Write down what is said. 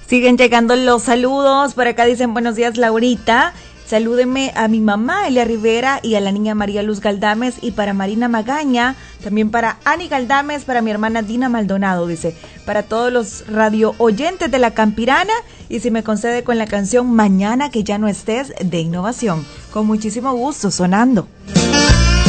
Siguen llegando los saludos. Por acá dicen buenos días, Laurita. Salúdeme a mi mamá, Elia Rivera, y a la niña María Luz Galdames, y para Marina Magaña, también para Ani Galdames, para mi hermana Dina Maldonado, dice, para todos los radio oyentes de La Campirana, y si me concede con la canción Mañana que ya no estés, de Innovación. Con muchísimo gusto, sonando.